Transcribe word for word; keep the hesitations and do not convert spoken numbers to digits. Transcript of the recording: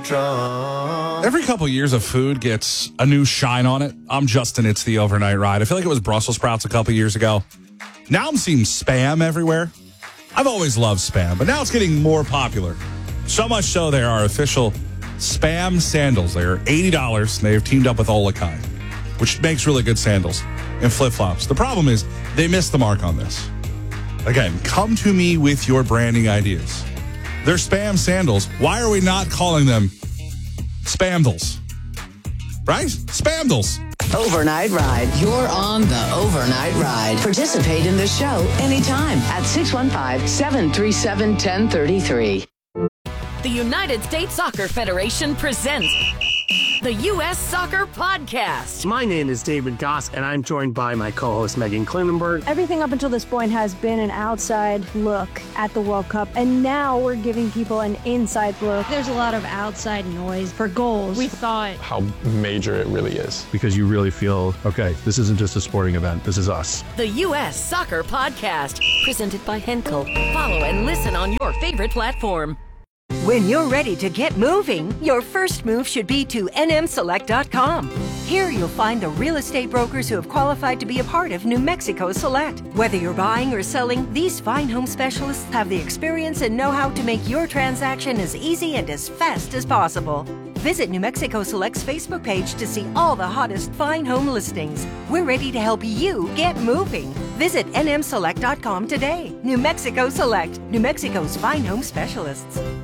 drunk. Every couple years, a food gets a new shine on it. I'm Justin. It's the overnight ride. I feel like it was Brussels sprouts a couple years ago. Now I'm seeing Spam everywhere. I've always loved Spam, but now it's getting more popular. So much so, they are official Spam sandals. They're eighty dollars, and they have teamed up with Olakai, which makes really good sandals and flip-flops. The problem is they missed the mark on this. Again, come to me with your branding ideas. They're Spam sandals. Why are we not calling them Spamdals? Right? Spamdals. Overnight Ride. You're on the Overnight Ride. Participate in the show anytime at six one five, seven three seven, one zero three three. The United States Soccer Federation presents the U S Soccer Podcast. My name is David Goss, and I'm joined by my co-host Megan Klinenberg. Everything up until this point has been an outside look at the World Cup, and now we're giving people an inside look. There's a lot of outside noise for goals. We thought how major it really is. Because you really feel, okay, this isn't just a sporting event, this is us. The U S Soccer Podcast, presented by Henkel. Follow and listen on your favorite platform. When you're ready to get moving, your first move should be to N M Select dot com. Here you'll find the real estate brokers who have qualified to be a part of New Mexico Select. Whether you're buying or selling, these fine home specialists have the experience and know-how to make your transaction as easy and as fast as possible. Visit New Mexico Select's Facebook page to see all the hottest fine home listings. We're ready to help you get moving. Visit N M Select dot com today. New Mexico Select, New Mexico's fine home specialists.